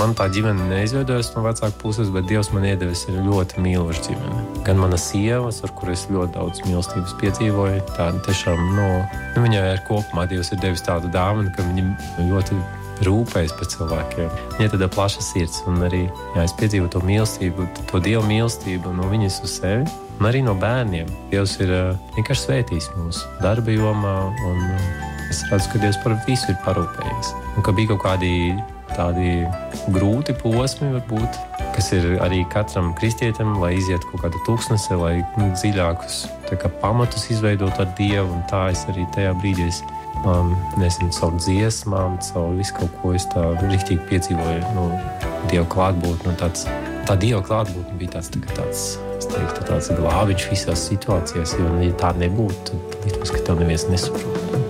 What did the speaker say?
man tā ģimene neizveidojas no vecāku puses, bet Dievs man iedevis ir ļoti mīloša ģimene. Gan mana sievas, ar kuru es ļoti daudz mīlestības piedzīvoju, tāda tiešām, viņai ir kopumā Dievs ir devis tādu dāvanu, ka viņa ļoti rūpējas par cilvēkiem. Viņai tāda plaša sirds, un arī, es piedzīvoju to mīlestību, to Dievu mīlestību no viņas uz sevi, un arī no bērniem. Dievs ir vienkārši svētījis mūsu darba jomā, un es redzu, ka Dievs par visu ir parūpējies. Un ka bija kaut kādi tādi grūti posmi, varbūt, kas ir arī katram kristietim, lai iziet kaut kādu tūkstnesi, lai dziļākus pamatus izveidot ar Dievu, un tā es arī tajā brīdī caur dziesmām, caur visu kaut ko es tā riktīgi piedzīvoju, Dieva klātbūtni, tā Dieva klātbūtni bija tāds glābiņš visās situācijās, jo, ja tā nebūtu, tad liktos, ka tev neviens nesaprot.